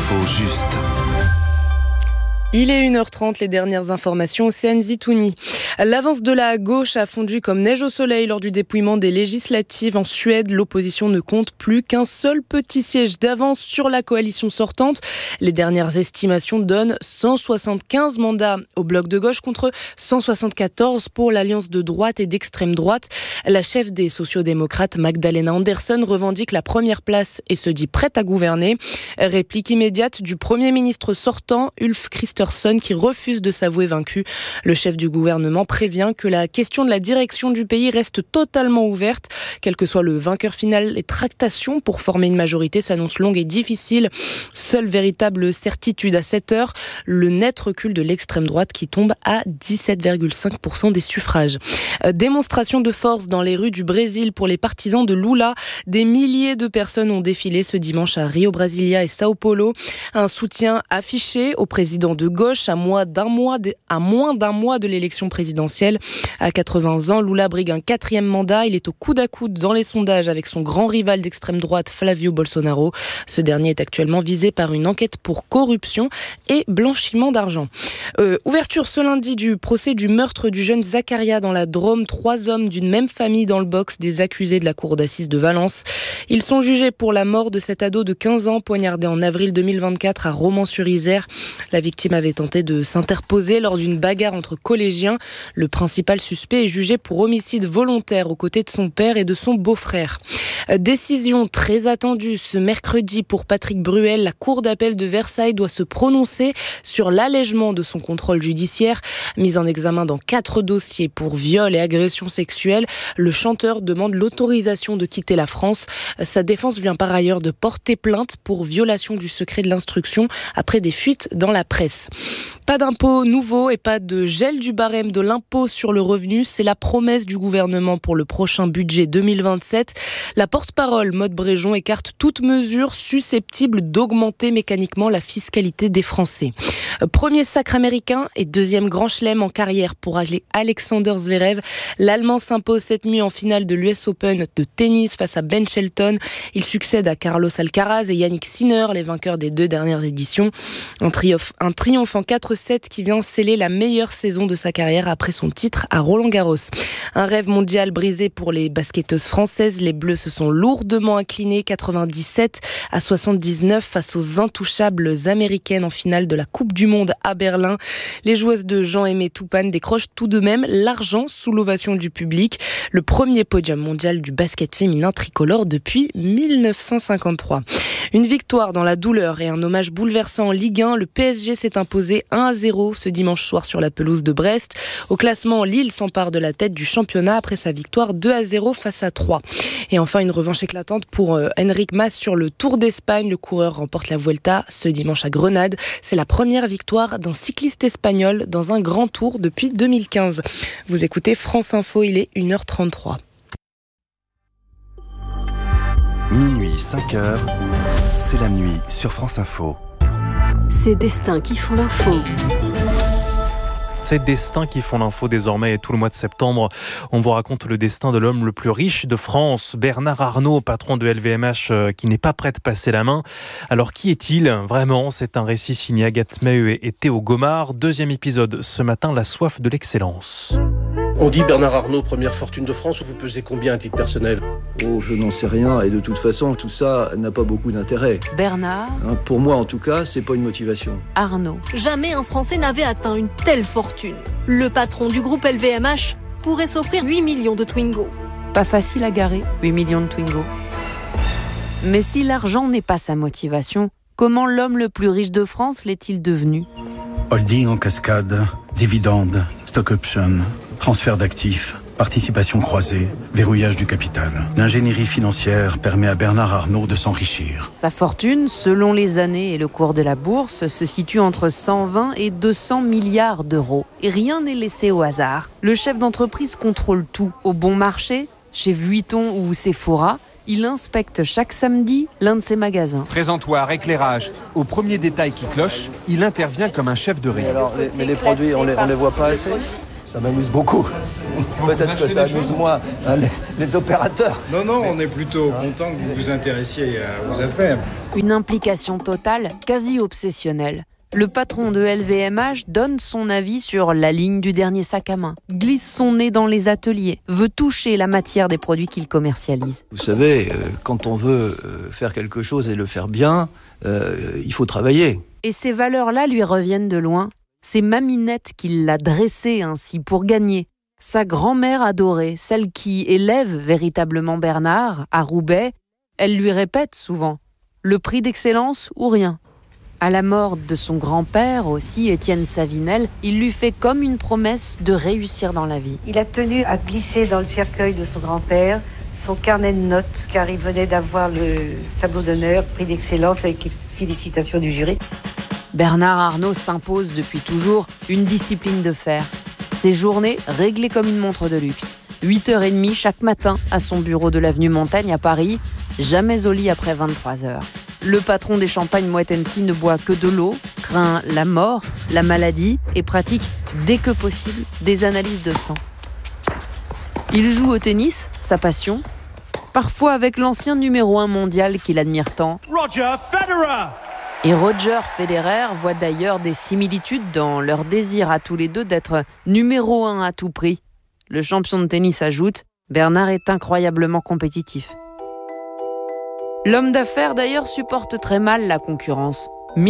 L'info juste. Il est 1h30, les dernières informations, Océane Zitouni. L'avance de la gauche a fondu comme neige au soleil lors du dépouillement des législatives en Suède. L'opposition ne compte plus qu'un seul petit siège d'avance sur la coalition sortante. Les dernières estimations donnent 175 mandats au bloc de gauche contre 174 pour l'alliance de droite et d'extrême droite. La chef des sociodémocrates, Magdalena Andersson, revendique la première place et se dit prête à gouverner. Réplique immédiate du Premier ministre sortant, Ulf Kristersson, qui refuse de s'avouer vaincu. Le chef du gouvernement prévient que la question de la direction du pays reste totalement ouverte. Quel que soit le vainqueur final, les tractations pour former une majorité s'annoncent longues et difficiles. Seule véritable certitude à cette heure, le net recul de l'extrême droite qui tombe à 17,5% des suffrages. Démonstration de force dans les rues du Brésil pour les partisans de Lula. Des milliers de personnes ont défilé ce dimanche à Rio, Brasilia et Sao Paulo. Un soutien affiché au président de gauche à moins d'un mois de l'élection présidentielle. À 80 ans, Lula brigue un 4e mandat. Il est au coude à coude dans les sondages avec son grand rival d'extrême droite, Flavio Bolsonaro. Ce dernier est actuellement visé par une enquête pour corruption et blanchiment d'argent. Ouverture ce lundi du procès du meurtre du jeune Zakaria dans la Drôme. 3 hommes d'une même famille dans le box des accusés de la cour d'assises de Valence. Ils sont jugés pour la mort de cet ado de 15 ans poignardé en avril 2024 à Romans-sur-Isère. La victime avait tenté de s'interposer lors d'une bagarre entre collégiens. Le principal suspect est jugé pour homicide volontaire aux côtés de son père et de son beau-frère. Décision très attendue ce mercredi pour Patrick Bruel. La cour d'appel de Versailles doit se prononcer sur l'allègement de son contrôle judiciaire. Mis en examen dans 4 dossiers pour viol et agression sexuelle, le chanteur demande l'autorisation de quitter la France. Sa défense vient par ailleurs de porter plainte pour violation du secret de l'instruction après des fuites dans la presse. Pas d'impôt nouveau et pas de gel du barème de l'impôt sur le revenu. C'est la promesse du gouvernement pour le prochain budget 2027. La porte-parole Maude Bréjon écarte toute mesure susceptible d'augmenter mécaniquement la fiscalité des Français. Premier sacre américain et 2e grand chelem en carrière pour Alexander Zverev. L'Allemand s'impose cette nuit en finale de l'US Open de tennis face à Ben Shelton. Il succède à Carlos Alcaraz et Yannick Sinner, les vainqueurs des 2 dernières éditions. Un triomphe en 4-7 qui vient sceller la meilleure saison de sa carrière après son titre à Roland-Garros. Un rêve mondial brisé pour les basketteuses françaises. Les Bleus se sont lourdement inclinés 97-79 face aux intouchables américaines en finale de la Coupe du Monde à Berlin. Les joueuses de Jean-Aimé Toupane décrochent tout de même l'argent sous l'ovation du public. Le premier podium mondial du basket féminin tricolore depuis 1953. Une victoire dans la douleur et un hommage bouleversant en Ligue 1. Le PSG s'est imposé 1-0 ce dimanche soir sur la pelouse de Brest. Au classement, Lille s'empare de la tête du championnat après sa victoire 2-0 face à 3. Et enfin, une revanche éclatante pour Enric Mas sur le Tour d'Espagne. Le coureur remporte la Vuelta ce dimanche à Grenade. C'est la première victoire d'un cycliste espagnol dans un grand tour depuis 2015. Vous écoutez France Info, il est 1h33. Minuit, 5h, c'est la nuit sur France Info. Ces destins qui font l'info. Ces destins qui font l'info désormais et tout le mois de septembre. On vous raconte le destin de l'homme le plus riche de France, Bernard Arnault, patron de LVMH, qui n'est pas prêt de passer la main. Alors qui est-il vraiment ? C'est un récit signé Agathe Maheu et Théo Gomard. 2e épisode ce matin, la soif de l'excellence. On dit Bernard Arnault, première fortune de France. Vous pesez combien à titre personnel ? Oh, je n'en sais rien et de toute façon, tout ça n'a pas beaucoup d'intérêt. Bernard Pour moi, en tout cas, c'est pas une motivation. Arnault. Jamais un Français n'avait atteint une telle fortune. Le patron du groupe LVMH pourrait s'offrir 8 millions de Twingo. Pas facile à garer, 8 millions de Twingo. Mais si l'argent n'est pas sa motivation, comment l'homme le plus riche de France l'est-il devenu ? Holding en cascade, dividendes, stock option, transfert d'actifs, participation croisée, verrouillage du capital. L'ingénierie financière permet à Bernard Arnault de s'enrichir. Sa fortune, selon les années et le cours de la bourse, se situe entre 120 et 200 milliards d'euros. Et rien n'est laissé au hasard. Le chef d'entreprise contrôle tout. Au bon marché, chez Vuitton ou Sephora, il inspecte chaque samedi l'un de ses magasins. Présentoir, éclairage, au premier détail qui cloche, il intervient comme un chef de rayon. Mais les produits, on les voit pas assez ? Ça m'amuse beaucoup. Peut-être que ça amuse moins les opérateurs. Non, on est plutôt content que vous vous intéressiez à vos affaires. Une implication totale, quasi obsessionnelle. Le patron de LVMH donne son avis sur la ligne du dernier sac à main, glisse son nez dans les ateliers, veut toucher la matière des produits qu'il commercialise. Vous savez, quand on veut faire quelque chose et le faire bien, il faut travailler. Et ces valeurs-là lui reviennent de loin. C'est Maminette qui l'a dressé ainsi pour gagner. Sa grand-mère adorée, celle qui élève véritablement Bernard, à Roubaix, elle lui répète souvent « le prix d'excellence ou rien ». À la mort de son grand-père aussi, Étienne Savinel, il lui fait comme une promesse de réussir dans la vie. Il a tenu à glisser dans le cercueil de son grand-père son carnet de notes, car il venait d'avoir le tableau d'honneur, prix d'excellence avec les félicitations du jury. Bernard Arnault s'impose depuis toujours une discipline de fer. Ses journées réglées comme une montre de luxe. 8h30 chaque matin à son bureau de l'avenue Montaigne à Paris, jamais au lit après 23h. Le patron des champagnes Moët Hennessy ne boit que de l'eau, craint la mort, la maladie et pratique, dès que possible, des analyses de sang. Il joue au tennis, sa passion, parfois avec l'ancien numéro 1 mondial qu'il admire tant. Roger Federer. Et Roger Federer voit d'ailleurs des similitudes dans leur désir à tous les deux d'être numéro 1 à tout prix. Le champion de tennis ajoute « Bernard est incroyablement compétitif ». L'homme d'affaires d'ailleurs supporte très mal la concurrence.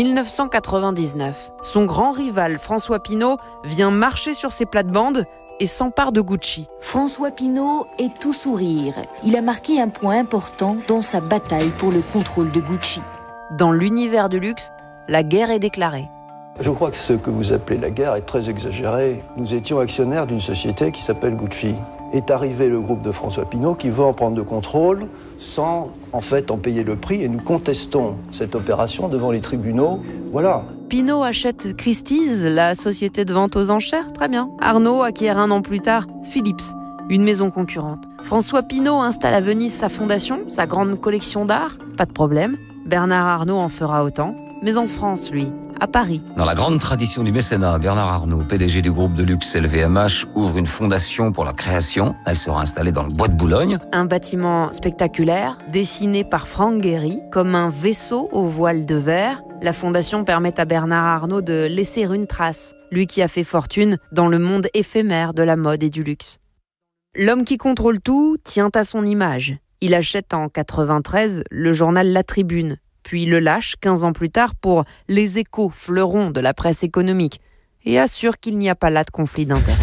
1999, son grand rival François Pinault vient marcher sur ses plates-bandes et s'empare de Gucci. François Pinault est tout sourire. Il a marqué un point important dans sa bataille pour le contrôle de Gucci. Dans l'univers du luxe, la guerre est déclarée. Je crois que ce que vous appelez la guerre est très exagéré. Nous étions actionnaires d'une société qui s'appelle Gucci. Est arrivé le groupe de François Pinault qui veut en prendre le contrôle sans en fait en payer le prix et nous contestons cette opération devant les tribunaux. Voilà. Pinault achète Christie's, la société de vente aux enchères, très bien. Arnault acquiert un an plus tard Philips, une maison concurrente. François Pinault installe à Venise sa fondation, sa grande collection d'art, pas de problème. Bernard Arnault en fera autant, mais en France, lui, à Paris. Dans la grande tradition du mécénat, Bernard Arnault, PDG du groupe de luxe LVMH, ouvre une fondation pour la création. Elle sera installée dans le bois de Boulogne. Un bâtiment spectaculaire, dessiné par Franck Gehry, comme un vaisseau aux voiles de verre. La fondation permet à Bernard Arnault de laisser une trace, lui qui a fait fortune dans le monde éphémère de la mode et du luxe. L'homme qui contrôle tout tient à son image. Il achète en 93 le journal La Tribune, puis le lâche 15 ans plus tard pour Les Échos, fleuron de la presse économique, et assure qu'il n'y a pas là de conflit d'intérêts.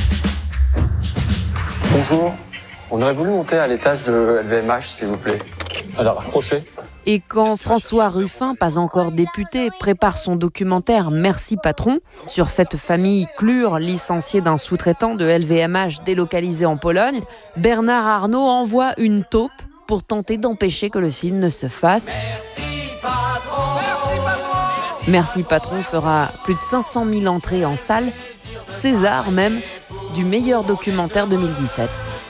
Bonjour, on aurait voulu monter à l'étage de LVMH, s'il vous plaît. Alors, accrochez. Et quand François Ruffin, pas encore député, prépare son documentaire « Merci patron » sur cette famille Klur, licenciée d'un sous-traitant de LVMH délocalisé en Pologne, Bernard Arnault envoie une taupe pour tenter d'empêcher que le film ne se fasse. Merci patron fera plus de 500 000 entrées en salle, César même, du meilleur documentaire 2017.